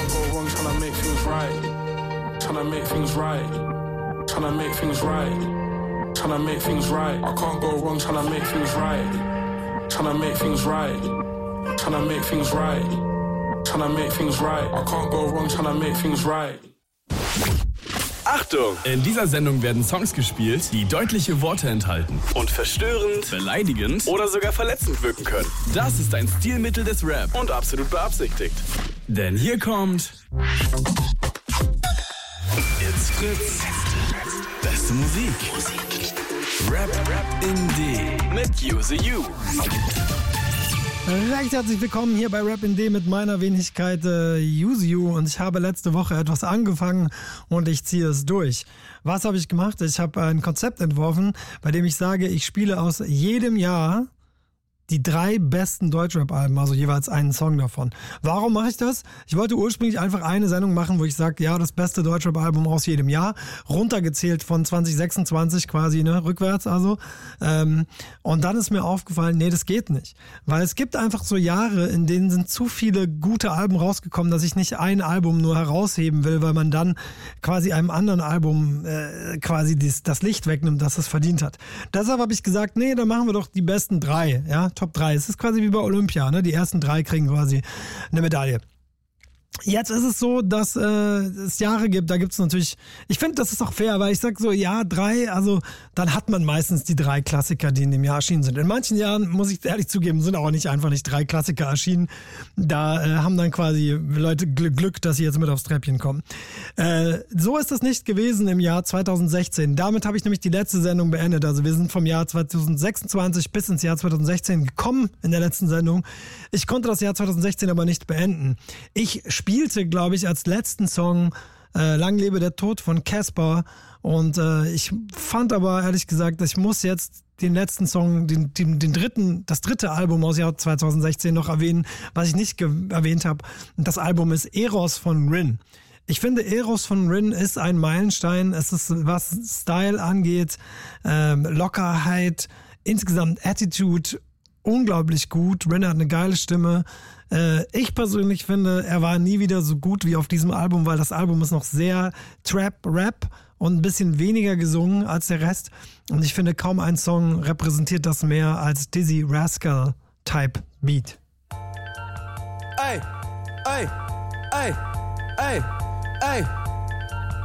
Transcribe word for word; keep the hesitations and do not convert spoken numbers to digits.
can't go wrong trying to make things right. Trying to make things right. Trying to make things right. Trying to make things right. I can't go wrong trying to make things right. Trying to make things right. Trying to make things right. Trying to make things right. I can't go wrong trying to make things right. Achtung! In dieser Sendung werden Songs gespielt, die deutliche Worte enthalten und verstörend, beleidigend oder sogar verletzend wirken können. Das ist ein Stilmittel des Rap und absolut beabsichtigt. Denn hier kommt It's Fritz. Beste Musik. Rap, Rap in D mit Use You. Recht herzlich willkommen hier bei Rap in D mit meiner Wenigkeit äh, Use You, und ich habe letzte Woche etwas angefangen und ich ziehe es durch. Was habe ich gemacht? Ich habe ein Konzept entworfen, bei dem ich sage, ich spiele aus jedem Jahr die drei besten Deutschrap-Alben, also jeweils einen Song davon. Warum mache ich das? Ich wollte ursprünglich einfach eine Sendung machen, wo ich sage, ja, das beste Deutschrap-Album aus jedem Jahr, runtergezählt von zwanzig sechsundzwanzig quasi, ne, rückwärts also. Ähm, und dann ist mir aufgefallen, nee, das geht nicht. Weil es gibt einfach so Jahre, in denen sind zu viele gute Alben rausgekommen, dass ich nicht ein Album nur herausheben will, weil man dann quasi einem anderen Album äh, quasi dies, das Licht wegnimmt, das es verdient hat. Deshalb habe ich gesagt, nee, dann machen wir doch die besten drei, ja, Top drei. Es ist quasi wie bei Olympia, ne? Die ersten drei kriegen quasi eine Medaille. Jetzt ist es so, dass äh, es Jahre gibt, da gibt es natürlich, ich finde, das ist auch fair, weil ich sag so, ja, drei, also dann hat man meistens die drei Klassiker, die in dem Jahr erschienen sind. In manchen Jahren, muss ich ehrlich zugeben, sind auch nicht einfach nicht drei Klassiker erschienen. Da äh, haben dann quasi Leute Glück, dass sie jetzt mit aufs Treppchen kommen. Äh, so ist das nicht gewesen im Jahr zwanzig sechzehn. Damit habe ich nämlich die letzte Sendung beendet. Also wir sind vom Jahr zwanzig sechsundzwanzig bis ins Jahr zwanzig sechzehn gekommen in der letzten Sendung. Ich konnte das Jahr zwanzig sechzehn aber nicht beenden. Ich spielte, glaube ich, als letzten Song äh, Lang lebe der Tod von Casper, und äh, ich fand aber ehrlich gesagt, ich muss jetzt den letzten Song, den, den, den dritten, das dritte Album aus Jahr zwanzig sechzehn noch erwähnen, was ich nicht ge- erwähnt habe. Das Album ist Eros von Rin. Ich finde, Eros von Rin ist ein Meilenstein. Es ist, was Style angeht, ähm, Lockerheit, insgesamt Attitude, unglaublich gut. Rin hat eine geile Stimme. Äh, ich persönlich finde, er war nie wieder so gut wie auf diesem Album, weil das Album ist noch sehr Trap-Rap und ein bisschen weniger gesungen als der Rest. Und ich finde, kaum ein Song repräsentiert das mehr als Dizzy Rascal-Type Beat. Ey, ey, ey, ey, ey.